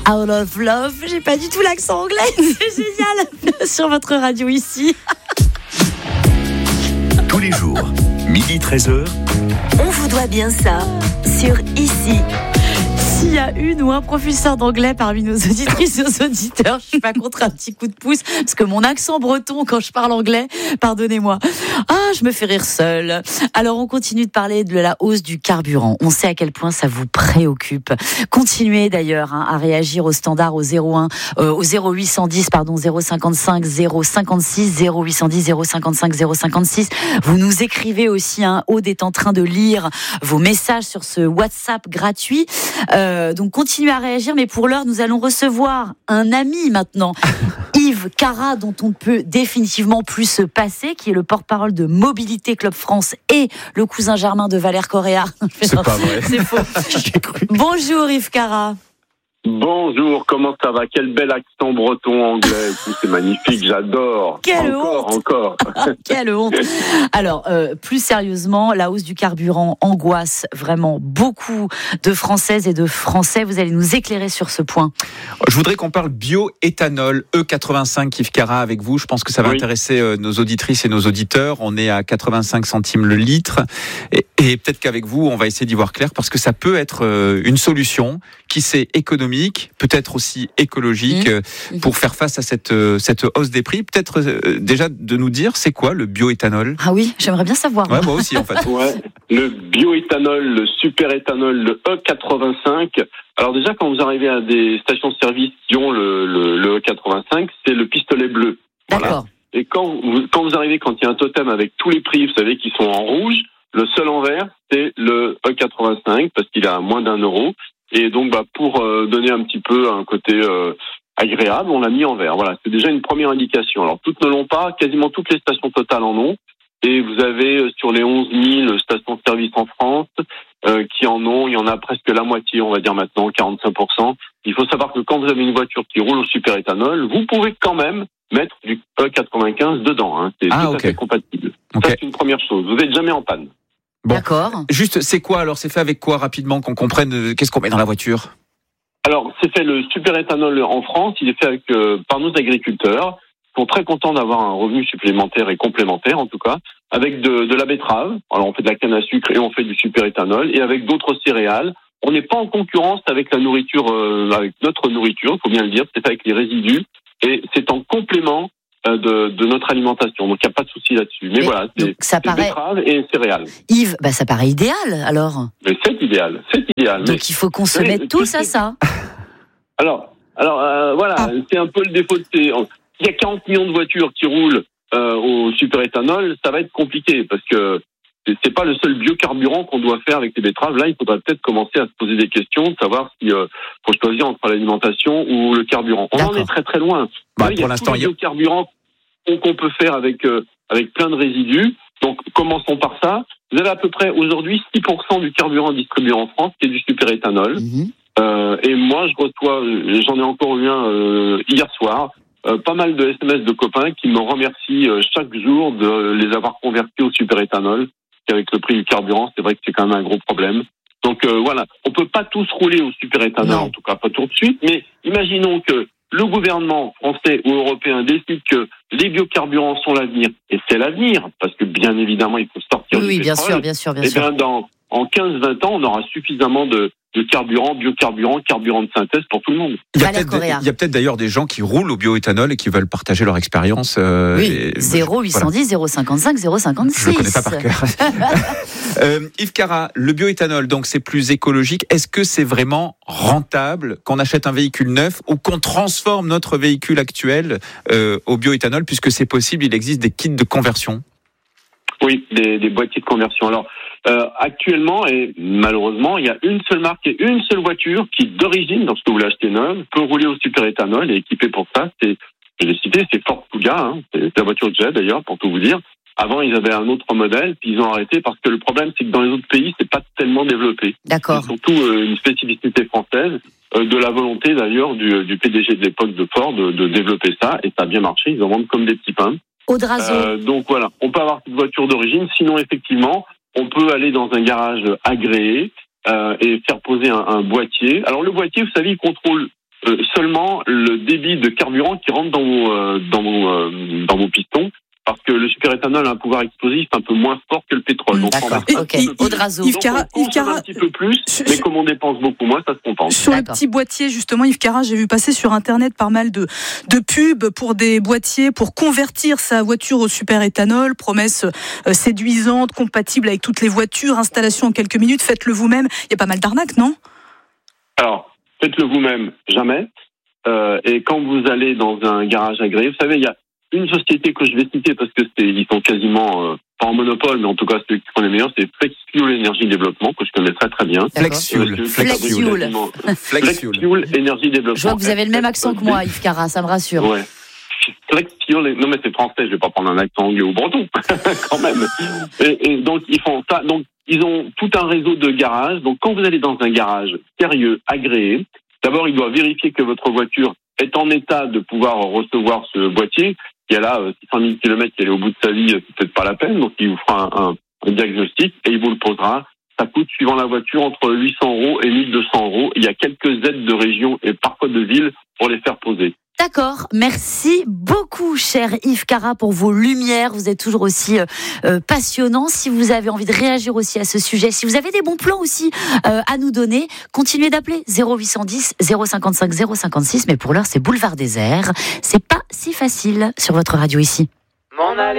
Out of Love. J'ai pas du tout l'accent anglais. C'est génial. Sur votre radio ici. Tous les jours, 12h-13h. On vous doit bien ça sur Ici. S'il y a une ou un professeur d'anglais parmi nos auditrices et nos auditeurs, je suis pas contre un petit coup de pouce, parce que mon accent breton quand je parle anglais, pardonnez-moi. Je me fais rire seule. Alors on continue de parler de la hausse du carburant. On sait à quel point ça vous préoccupe. Continuez d'ailleurs à réagir au standard au 0810 055 056 0810 055 056. Vous nous écrivez aussi. Aude est en train de lire vos messages sur ce WhatsApp gratuit. Donc continuez à réagir, mais pour l'heure nous allons recevoir un ami maintenant, Yves Cara, dont on ne peut définitivement plus se passer, qui est le porte-parole de Mobilité Club France et le cousin germain de Valère Correa. C'est pas vrai. C'est faux. J'ai cru. Bonjour Yves Cara. Bonjour, comment ça va? Quel bel accent breton anglais, c'est magnifique, j'adore. Quelle honte. Encore. Quelle honte. Alors, plus sérieusement, la hausse du carburant angoisse vraiment beaucoup de Françaises et de Français. Vous allez nous éclairer sur ce point. Je voudrais qu'on parle bioéthanol, E85, Yves Cara, avec vous. Je pense que ça va intéresser nos auditrices et nos auditeurs. On est à 85 centimes le litre. Et peut-être qu'avec vous, on va essayer d'y voir clair, parce que ça peut être une solution qui s'est économique, peut-être aussi écologique, pour faire face à cette hausse des prix. Peut-être déjà de nous dire, c'est quoi le bioéthanol? Ah oui, j'aimerais bien savoir. Ouais, moi aussi en fait. Ouais, le bioéthanol, le superéthanol, le E85. Alors déjà, quand vous arrivez à des stations-service qui ont le E85, c'est le pistolet bleu. D'accord. Voilà. Et quand vous arrivez, quand il y a un totem avec tous les prix, vous savez, qui sont en rouge, le seul en vert, c'est le E85, parce qu'il est à moins d'€1. Et donc, pour donner un petit peu un côté agréable, on l'a mis en vert. Voilà, c'est déjà une première indication. Alors, toutes ne l'ont pas, quasiment toutes les stations Total en ont. Et vous avez sur les 11 000 stations-service en France qui en ont, il y en a presque la moitié, on va dire maintenant, 45%. Il faut savoir que quand vous avez une voiture qui roule au superéthanol, vous pouvez quand même mettre du E95 dedans. Hein. C'est tout à fait compatible. Ça, c'est une première chose. Vous n'êtes jamais en panne. Bon. D'accord. Juste, c'est quoi alors? C'est fait avec quoi rapidement, qu'on comprenne qu'est-ce qu'on met dans la voiture? Alors, c'est fait le superéthanol en France. Il est fait avec par nos agriculteurs. Ils sont très contents d'avoir un revenu supplémentaire et complémentaire, en tout cas, avec de la betterave. Alors, on fait de la canne à sucre et on fait du superéthanol, et avec d'autres céréales. On n'est pas en concurrence avec la nourriture, avec notre nourriture, il faut bien le dire. C'est fait avec les résidus, et c'est en complément de notre alimentation. Donc, il n'y a pas de souci là-dessus. Mais voilà, c'est betterave et céréales. Yves, ça paraît idéal, alors. Mais c'est idéal. Donc, il faut qu'on se mette tous à ça. Alors, voilà, c'est un peu le défaut de ces... Il y a 40 millions de voitures qui roulent au superéthanol, ça va être compliqué, parce que c'est pas le seul biocarburant qu'on doit faire avec les betteraves. Là, il faudra peut-être commencer à se poser des questions, de savoir si faut choisir entre l'alimentation ou le carburant. On en est très très loin. Il y a tous les biocarburants qu'on peut faire avec plein de résidus. Donc, commençons par ça. Vous avez à peu près aujourd'hui 6% du carburant distribué en France qui est du superéthanol. Et moi, j'en ai encore eu un hier soir, pas mal de SMS de copains qui me remercient chaque jour de les avoir convertis au superéthanol. Avec le prix du carburant, c'est vrai que c'est quand même un gros problème. Donc voilà, on peut pas tous rouler au superéthanol, en tout cas pas tout de suite, mais imaginons que le gouvernement français ou européen décide que les biocarburants sont l'avenir, et c'est l'avenir, parce que bien évidemment il faut sortir du pétrole. Bien sûr. Et bien en 15-20 ans, on aura suffisamment de biocarburant de synthèse pour tout le monde. Il y a peut-être d'ailleurs des gens qui roulent au bioéthanol et qui veulent partager leur expérience. 0810 055 056. Je le connais pas par cœur. Yves Cara, le bioéthanol, donc c'est plus écologique. Est-ce que c'est vraiment rentable qu'on achète un véhicule neuf ou qu'on transforme notre véhicule actuel au bioéthanol, puisque c'est possible, il existe des kits de conversion? Oui, des boîtiers de conversion. Alors, actuellement, et malheureusement, il y a une seule marque et une seule voiture qui, d'origine, lorsque vous l'achetez neuve, peut rouler au superéthanol et équipée pour ça. Je l'ai cité, c'est Ford Kuga. C'est la voiture que j'ai d'ailleurs, pour tout vous dire. Avant, ils avaient un autre modèle, puis ils ont arrêté parce que le problème, c'est que dans les autres pays, c'est pas tellement développé. D'accord. C'est surtout une spécificité française, de la volonté d'ailleurs du PDG de l'époque de Ford de développer ça, et ça a bien marché. Ils en vendent comme des petits pains. Audrazo. Donc voilà, on peut avoir cette voiture d'origine. Sinon, effectivement, on peut aller dans un garage agréé et faire poser un boîtier. Alors le boîtier, vous savez, il contrôle également le débit de carburant qui rentre dans vos pistons. Parce que le superéthanol a un pouvoir explosif un peu moins fort que le pétrole. Donc D'accord, ok. Audrazo. Yves Cara, on consomme un petit peu plus, mais comme on dépense beaucoup moins, ça se compense. Sur le petit boîtier, justement, Yves Cara, j'ai vu passer sur Internet pas mal de pubs pour des boîtiers pour convertir sa voiture au superéthanol. Promesse séduisante, compatible avec toutes les voitures, installation en quelques minutes, faites-le vous-même. Il y a pas mal d'arnaques, non ? Alors, faites-le vous-même, jamais. Et quand vous allez dans un garage agréé, vous savez, il y a une société que je vais citer parce que ils sont quasiment pas en monopole, mais en tout cas ceux qui sont les meilleurs, c'est FlexFuel Énergie Développement, que je connais très très bien. FlexFuel Énergie Développement. Je vois que vous avez le même accent que moi, Yves Cara, ça me rassure. Ouais. FlexFuel, non mais c'est français, je vais pas prendre un accent anglais ou breton, quand même. Et donc ils font ça, donc ils ont tout un réseau de garages. Donc quand vous allez dans un garage sérieux, agréé, d'abord il doit vérifier que votre voiture est en état de pouvoir recevoir ce boîtier. Il y a là 600 000 km qui est au bout de sa vie, c'est peut-être pas la peine, donc il vous fera un diagnostic et il vous le posera. Ça coûte, suivant la voiture, entre 800 € et 1 200 €. Il y a quelques aides de région et parfois de ville pour les faire poser. D'accord, merci beaucoup cher Yves Cara pour vos lumières, vous êtes toujours aussi passionnant. Si vous avez envie de réagir aussi à ce sujet, si vous avez des bons plans aussi à nous donner, continuez d'appeler 0810 055 056, mais pour l'heure c'est Boulevard Désert, c'est pas si facile sur votre radio ici.